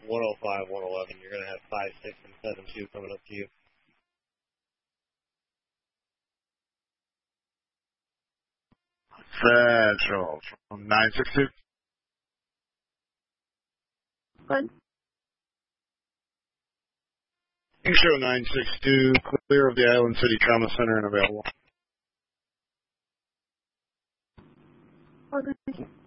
105, 111. You're going to have 5, 6, and 7-2 coming up to you. Central from 962. Good. Show 962, clear of the Island City Trauma Center and available. Okay.